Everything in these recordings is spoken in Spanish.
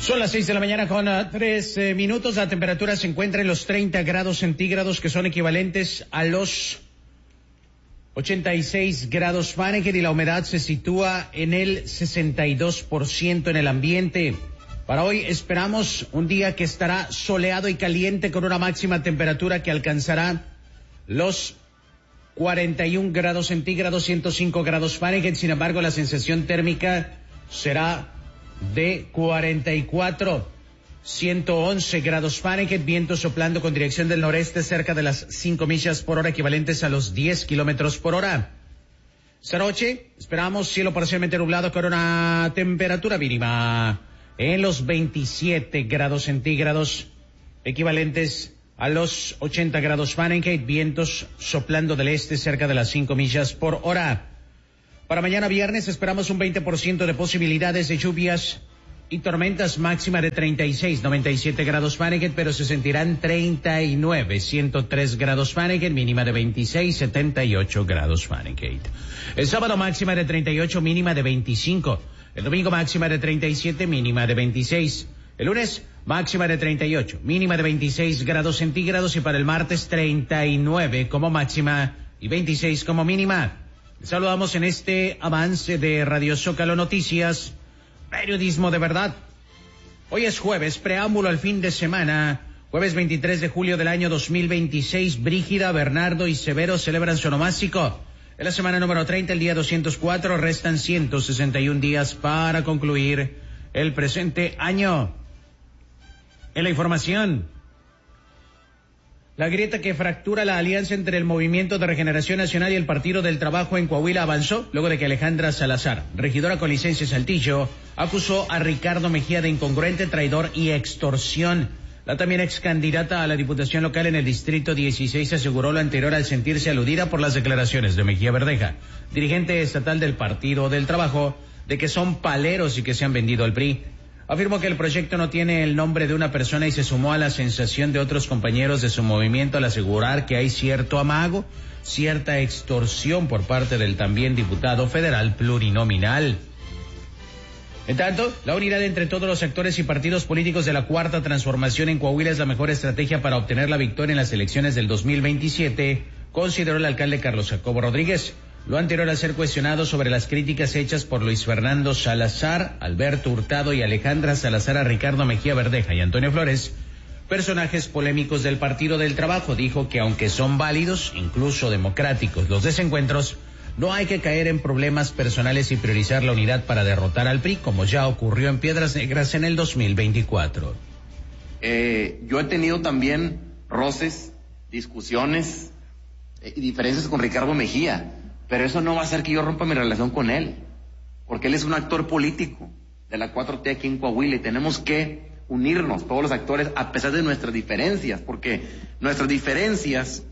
Son las 6 de la mañana con 3 minutos. La temperatura se encuentra en los 30 grados centígrados, que son equivalentes a los 86 grados Fahrenheit, y la humedad se sitúa en el 62% en el ambiente. Para hoy esperamos un día que estará soleado y caliente, con una máxima temperatura que alcanzará los 41 grados centígrados, 105 grados Fahrenheit. Sin embargo, la sensación térmica será de 44, 111 grados Fahrenheit, viento soplando con dirección del noreste cerca de las 5 millas por hora, equivalentes a los 10 kilómetros por hora. Esta noche esperamos cielo parcialmente nublado con una temperatura mínima en los 27 grados centígrados, equivalentes a los 80 grados Fahrenheit, vientos soplando del este cerca de las 5 millas por hora. Para mañana viernes esperamos un 20% de posibilidades de lluvias y tormentas, máxima de 36, 97 grados Fahrenheit, pero se sentirán 39, 103 grados Fahrenheit, mínima de 26, 78 grados Fahrenheit. El sábado máxima de 38, mínima de 25. El domingo máxima de 37, mínima de 26. El lunes máxima de 38, mínima de 26 grados centígrados, y para el martes 39 como máxima y 26 como mínima. Saludamos en este avance de Radio Zócalo Noticias, periodismo de verdad. Hoy es jueves, preámbulo al fin de semana, jueves 23 de julio del año 2026. Brígida, Bernardo y Severo celebran su onomástico. En la semana número 30, el día 204, restan 161 días para concluir el presente año. En la información, la grieta que fractura la alianza entre el Movimiento de Regeneración Nacional y el Partido del Trabajo en Coahuila avanzó luego de que Alejandra Salazar, regidora con licencia Saltillo, acusó a Ricardo Mejía de incongruente, traidor y extorsión. La también ex candidata a la diputación local en el distrito 16 aseguró lo anterior al sentirse aludida por las declaraciones de Mejía Verdeja, dirigente estatal del Partido del Trabajo, de que son paleros y que se han vendido al PRI. Afirmó que el proyecto no tiene el nombre de una persona y se sumó a la sensación de otros compañeros de su movimiento al asegurar que hay cierto amago, cierta extorsión por parte del también diputado federal plurinominal. En tanto, la unidad entre todos los sectores y partidos políticos de la Cuarta Transformación en Coahuila es la mejor estrategia para obtener la victoria en las elecciones del 2027, consideró el alcalde Carlos Jacobo Rodríguez. Lo anterior al ser cuestionado sobre las críticas hechas por Luis Fernando Salazar, Alberto Hurtado y Alejandra Salazar a Ricardo Mejía Verdeja y Antonio Flores, personajes polémicos del Partido del Trabajo. Dijo que aunque son válidos, incluso democráticos, los desencuentros, no hay que caer en problemas personales y priorizar la unidad para derrotar al PRI, como ya ocurrió en Piedras Negras en el 2024. Yo he tenido también roces, discusiones y diferencias con Ricardo Mejía, pero eso no va a hacer que yo rompa mi relación con él, porque él es un actor político de la 4T aquí en Coahuila, y tenemos que unirnos todos los actores a pesar de nuestras diferencias, porque nuestras diferencias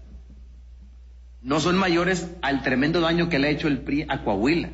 no son mayores al tremendo daño que le ha hecho el PRI a Coahuila.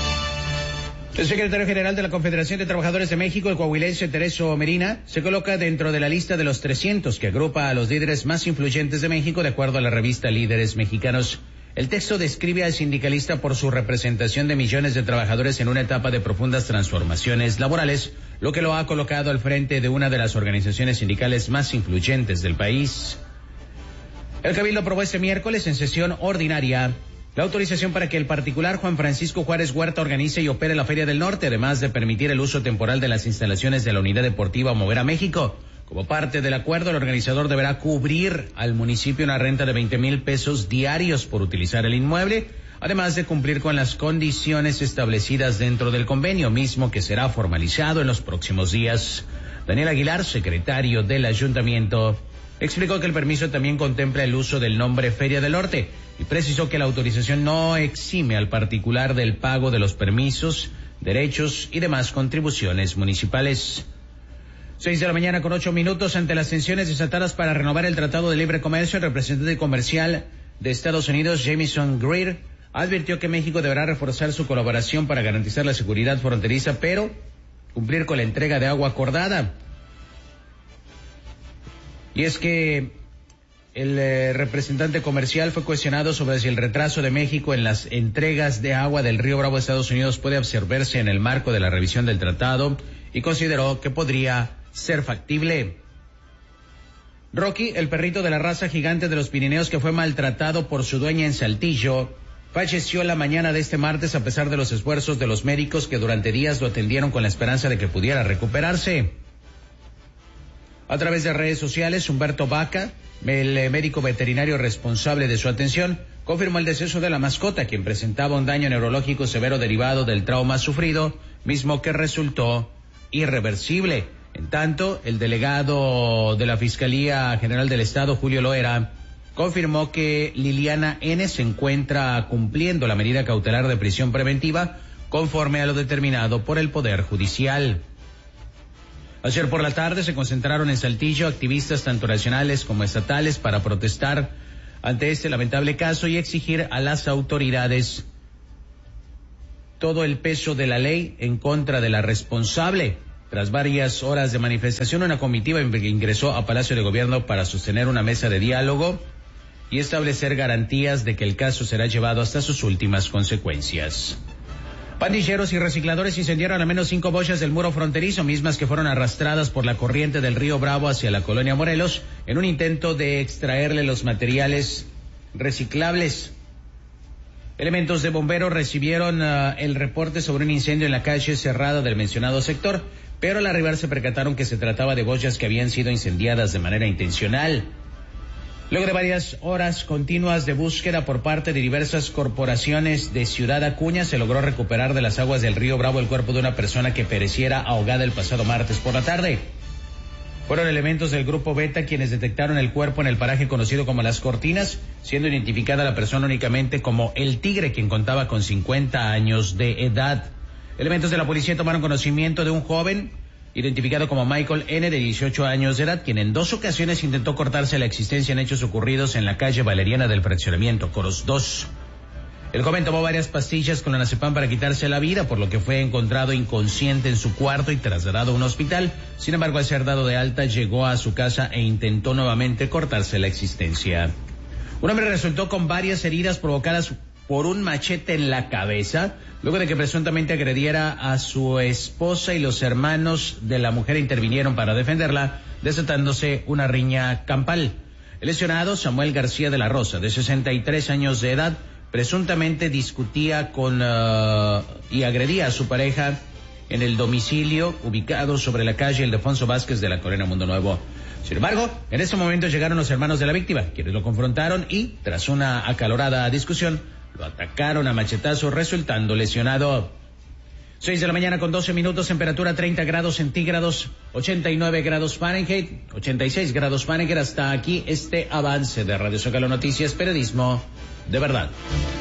El secretario general de la Confederación de Trabajadores de México, el coahuilense Tereso Merina, se coloca dentro de la lista de los 300 que agrupa a los líderes más influyentes de México, de acuerdo a la revista Líderes Mexicanos. El texto describe al sindicalista por su representación de millones de trabajadores en una etapa de profundas transformaciones laborales, lo que lo ha colocado al frente de una de las organizaciones sindicales más influyentes del país. El Cabildo aprobó este miércoles en sesión ordinaria la autorización para que el particular Juan Francisco Juárez Huerta organice y opere la Feria del Norte, además de permitir el uso temporal de las instalaciones de la Unidad Deportiva Movera México. Como parte del acuerdo, el organizador deberá cubrir al municipio una renta de 20,000 pesos diarios por utilizar el inmueble, además de cumplir con las condiciones establecidas dentro del convenio, mismo que será formalizado en los próximos días. Daniel Aguilar, secretario del ayuntamiento, explicó que el permiso también contempla el uso del nombre Feria del Norte y precisó que la autorización no exime al particular del pago de los permisos, derechos y demás contribuciones municipales. 6 de la mañana con 8 minutos. Ante las tensiones desatadas para renovar el Tratado de Libre Comercio, el representante comercial de Estados Unidos, Jamieson Greer, advirtió que México deberá reforzar su colaboración para garantizar la seguridad fronteriza, pero cumplir con la entrega de agua acordada. Y es que el representante comercial fue cuestionado sobre si el retraso de México en las entregas de agua del Río Bravo a Estados Unidos puede absorberse en el marco de la revisión del tratado y consideró que podría ser factible. Rocky, el perrito de la raza gigante de los Pirineos que fue maltratado por su dueña en Saltillo, falleció la mañana de este martes a pesar de los esfuerzos de los médicos que durante días lo atendieron con la esperanza de que pudiera recuperarse. A través de redes sociales, Humberto Vaca, el médico veterinario responsable de su atención, confirmó el deceso de la mascota, quien presentaba un daño neurológico severo derivado del trauma sufrido, mismo que resultó irreversible. En tanto, el delegado de la Fiscalía General del Estado, Julio Loera, confirmó que Liliana N. se encuentra cumpliendo la medida cautelar de prisión preventiva conforme a lo determinado por el Poder Judicial. Ayer por la tarde se concentraron en Saltillo activistas tanto nacionales como estatales para protestar ante este lamentable caso y exigir a las autoridades todo el peso de la ley en contra de la responsable. Tras varias horas de manifestación, una comitiva ingresó a Palacio de Gobierno para sostener una mesa de diálogo y establecer garantías de que el caso será llevado hasta sus últimas consecuencias. Pandilleros y recicladores incendiaron al menos 5 boyas del muro fronterizo, mismas que fueron arrastradas por la corriente del río Bravo hacia la colonia Morelos, en un intento de extraerle los materiales reciclables. Elementos de bomberos recibieron el reporte sobre un incendio en la calle cerrada del mencionado sector, pero al arribar se percataron que se trataba de boyas que habían sido incendiadas de manera intencional. Luego de varias horas continuas de búsqueda por parte de diversas corporaciones de Ciudad Acuña, se logró recuperar de las aguas del río Bravo el cuerpo de una persona que pereciera ahogada el pasado martes por la tarde. Fueron elementos del Grupo Beta quienes detectaron el cuerpo en el paraje conocido como Las Cortinas, siendo identificada la persona únicamente como El Tigre, quien contaba con 50 años de edad. Elementos de la policía tomaron conocimiento de un joven identificado como Michael N. de 18 años de edad, quien en 2 ocasiones intentó cortarse la existencia en hechos ocurridos en la calle Valeriana del fraccionamiento Coros 2. El joven tomó varias pastillas con Lonazepam para quitarse la vida, por lo que fue encontrado inconsciente en su cuarto y trasladado a un hospital. Sin embargo, al ser dado de alta, llegó a su casa e intentó nuevamente cortarse la existencia. Un hombre resultó con varias heridas provocadas por un machete en la cabeza, luego de que presuntamente agrediera a su esposa y los hermanos de la mujer intervinieron para defenderla, desatándose una riña campal. El lesionado, Samuel García de la Rosa, de 63 años de edad, presuntamente discutía y agredía a su pareja en el domicilio ubicado sobre la calle Ildefonso Vázquez de la Colonia Mundo Nuevo. Sin embargo, en ese momento llegaron los hermanos de la víctima, quienes lo confrontaron y, tras una acalorada discusión, lo atacaron a machetazos, resultando lesionado. 6 de la mañana con 12 minutos, temperatura 30 grados centígrados, 89 grados Fahrenheit, 86 grados Fahrenheit. Hasta aquí este avance de Radio Zócalo Noticias, periodismo de verdad.